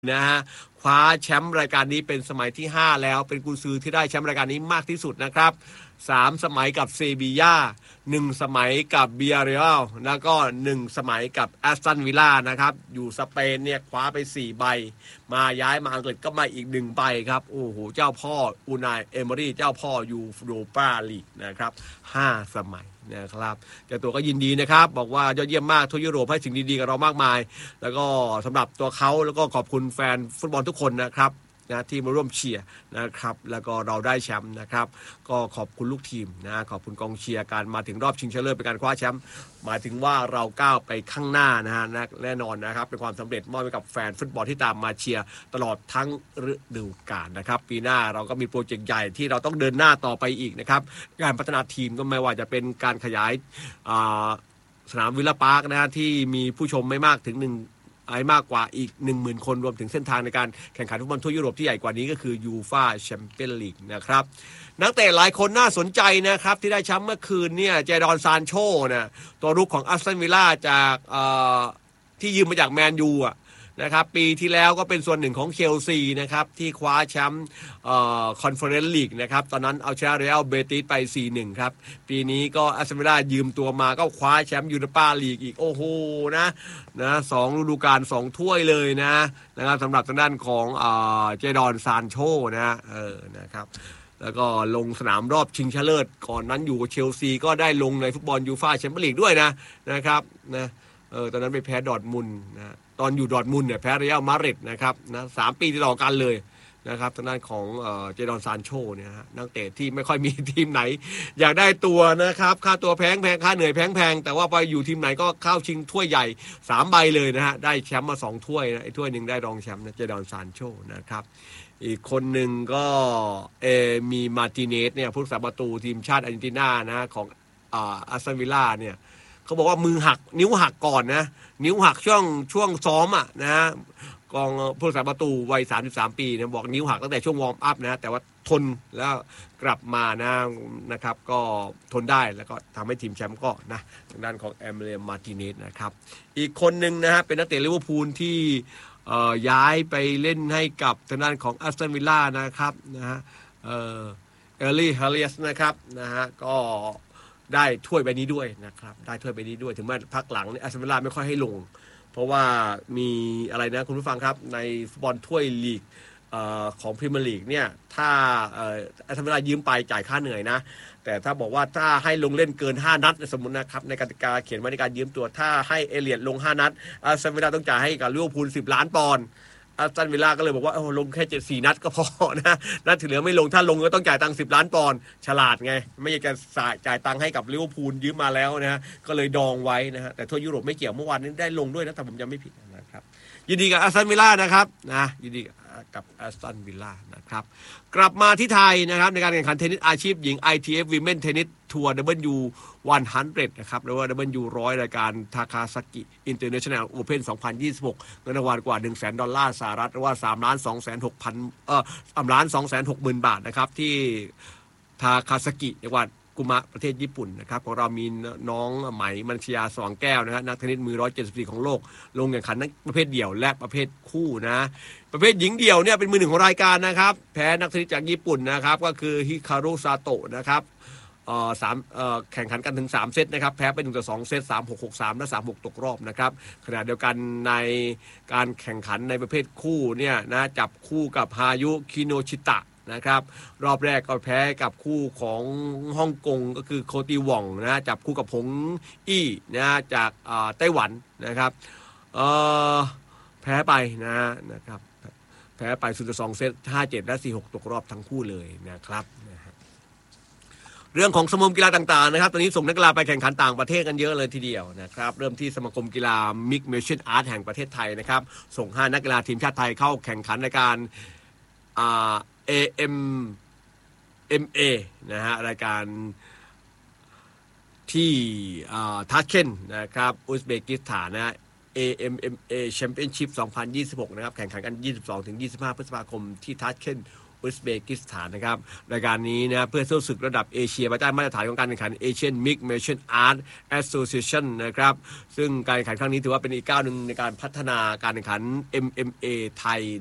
นะฮะคว้าแชมป์รายการนี้เป็นสมัยที่5แล้วเป็นกุนซือที่ได้แชมป์รายการนี้มากที่สุดนะครับ3สมัยกับเซบีย่า1สมัยกับเบียเรียลแล้วก็1สมัยกับแอสตันวิลล่านะครับอยู่สเปนเนี่ยคว้าไป4ใบมาย้ายมาอังกฤษก็มาอีก1ใบครับโอ้โหเจ้าพ่ออูนายเอเมอรี่เจ้าพ่อยูโรปาลีกนะครับ5สมัยนะครับเจ้าตัวก็ยินดีนะครับบอกว่ายอดเยี่ยมมากทั่วยุโรปให้สิ่งดีๆกับเรามากมายแล้วก็สำหรับตัวเขาแล้วก็ขอบคุณแฟนฟุตบอลทุกคนนะครับนะที่มาร่วมเชียร์นะครับแล้วก็เราได้แชมป์นะครับก็ขอบคุณลูกทีมนะขอบคุณกองเชียร์การมาถึงรอบชิงชนะเลิศเป็นการคว้าแชมป์หมายถึงว่าเราก้าวไปข้างหน้านะฮะแน่นอนนะครับเป็นความสำเร็จมอบให้กับแฟนฟุตบอลที่ตามมาเชียร์ตลอดทั้งฤดูกาลนะครับปีหน้าเราก็มีโปรเจกต์ใหญ่ที่เราต้องเดินหน้าต่อไปอีกนะครับการพัฒนาทีมก็ไม่ว่าจะเป็นการขยายสนามวิลล่าพาร์คนะฮะที่มีผู้ชมไม่มากถึงมากกว่าอีก 10,000 คนรวมถึงเส้นทางในการแข่งขันฟุตบอลทั่วยุโรปที่ใหญ่กว่านี้ก็คือยูฟ่าแชมเปี้ยนลีกนะครับนักเตะหลายคนน่าสนใจนะครับที่ได้แชมป์เมื่อคืนเนี่ยเจดอนซานโชนะตัวรุกของอัสตันวิลล่าจากที่ยืมมาจากแมนยูนะครับปีที่แล้วก็เป็นส่วนหนึ่งของเชลซีนะครับที่คว้าแชมป์คอนเฟอเรนซ์ลีกนะครับตอนนั้นเอาชนะเรอัลเบติสไป 4-1 ครับปีนี้ก็อัสตันวิลล่ายืมตัวมาก็คว้าแชมป์ยูโรปาลีกอีกโอ้โหนะ2ฤดูกาล2ถ้วยเลยนะครับสำหรับทางด้านของเจดอนซานโชนะครับแล้วก็ลงสนามรอบชิงชนะเลิศก่อนนั้นอยู่กับเชลซีก็ได้ลงในฟุตบอลยูฟ่าแชมเปี้ยนลีกด้วยนะครับตอนนั้นไปแพ้ดอร์ทมุนด์นะตอนอยู่ดอร์ทมุนด์เนี่ยแพ้เรอัลมาดริดนะครับ3 ปีติดต่อกันเลยนะครับทางด้านของเจดอนซานโชเนี่ยฮะนักเตะที่ไม่ค่อยมีทีมไหนอยากได้ตัวนะครับค่าตัวแพงค่าเหนื่อยแพงแต่ว่าไปอยู่ทีมไหนก็เข้าชิงถ้วยใหญ่3 ใบเลยนะฮะได้แชมป์มา2 ถ้วยนะไอ้ถ้วยนึงได้รองแชมป์นะเจดอนซานโชนะครับอีกคนหนึ่งก็มีมาร์ติเนสเนี่ยผู้รักษาประตูทีมชาติอาร์เจนตินานะของอัสตันวิลล่าเนี่ยเขาบอกว่ามือหักนิ้วหักก่อนนะนิ้วหักช่วงซ้อมนะกองผู้รักษาประตูวัย33 ปีนะบอกนิ้วหักตั้งแต่ช่วงวอร์มอัพนะแต่ว่าทนแล้วกลับมานะครับก็ทนได้แล้วก็ทำให้ทีมแชมป์ก็นะทางด้านของเอมิเลียมาร์ติเนสนะครับอีกคนหนึ่งนะฮะเป็นนักเตะลิเวอร์พูลที่ย้ายไปเล่นให้กับทางด้านของอัสตันวิลล่านะครับนะฮะเอลลี่ฮาริสนะครับนะฮะก็ได้ถ้วยใบนี้ด้วยนะครับได้ถ้วยใบนี้ด้วยถึงแม้พักหลังอัสตันวิลล่าไม่ค่อยให้ลงเพราะว่ามีอะไรนะคุณผู้ฟังครับในฟุตบอลถ้วยลีกของพรีเมียร์ลีกเนี่ยถ้าอัสตันวิลล่ายืมไปจ่ายค่าเหนื่อยนะแต่ถ้าบอกว่าถ้าให้ลงเล่นเกิน5 นัดสมมุตินะครับในกติกาเขียนไว้ในการยืมตัวถ้าให้เอเลียดลง5 นัดอัสตันวิลล่าต้องจ่ายให้กับลิเวอร์พูล10 ล้านปอนด์อัสตันวิลล่าก็เลยบอกว่าลงแค่4 นัดก็พอนะนัดที่เหลือไม่ลงถ้าลงก็ต้องจ่ายตังค์10 ล้านปอนด์ฉลาดไงไม่อยากจะจ่ายตังค์ให้กับลิเวอร์พูลยืมมาแล้วนะฮะก็เลยดองไว้นะฮะแต่ทั่วยุโรปไม่เกี่ยวเมื่อวานนี้ได้ลงด้วยนะแต่ผมจำไม่ผิดนะครับยินดีกับอัสตันวิลล่านะครับนะยินดีกับอัสตันวิลล่านะครับกลับมาที่ไทยนะครับในการแข่งขันเทนนิสอาชีพหญิง ITF Women Tennis Tour W100 นะครับหรือว่า W100 รายการทาคาซากิ International Open 2026 เงินรางวัลกว่า $100,000 สหรัฐหรือว่า3,260,000 บาทนะครับที่ทาคาซากิจังหวัดกุมะประเทศญี่ปุ่นนะครับของเรามีน้องไหมมัญชยาสว่างแก้วนะฮะนักเทนนิสมือ174ของโลกลงแข่งขันทั้งประเภทเดี่ยวและประเภทคู่นะประเภทหญิงเดี่ยวเนี่ยเป็นมือ 1ของรายการนะครับแพ้นักเทนนิสจากญี่ปุ่นนะครับก็คือฮิคารุซาโตะนะครับแข่งขันกันถึง3 เซตนะครับแพ้ไป1-2 เซต 3-6 6-3 และ 3-6 ตกรอบนะครับขณะเดียวกันในการแข่งขันในประเภทคู่เนี่ยนะจับคู่กับฮายุคิโนชิตะนะครับรอบแรกก็แพ้กับคู่ของฮ่องกงก็คือโคติว่องนะจับคู่กับผงอี้นะจากไต้หวันนะครับแพ้ไปนะครับแพ้ไป0-2 เซต 5-7 และ 4-6 ตกรอบทั้งคู่เลยนะครับเรื่องของสมาคมกีฬาต่างๆนะครับตอนนี้ส่งนักกีฬาไปแข่งขันต่างประเทศกันเยอะเลยทีเดียวนะครับเริ่มที่สมาคมกีฬามิกซ์ Martial Arts แห่งประเทศไทยนะครับส่ง5 นักกีฬาทีมชาติไทยเข้าแข่งขันในการAMMA นะฮะรายการที่ทัชเคนนะครับอุซเบกิสถานนะ AMMA Championship 2026 นะครับแข่งขันกัน 22-25 พฤษภาคมที่ทัชเคนอุซเบกิสถานนะครับรายการนี้นะเพื่อสู้ศึกระดับเอเชียภายใต้มาตรฐานของการแข่งขัน Asian Mixed Martial Arts Association นะครับซึ่งการแข่งขันครั้งนี้ถือว่าเป็นอีกก้าวหนึ่งในการพัฒนาการแข่งขัน MMA ไทย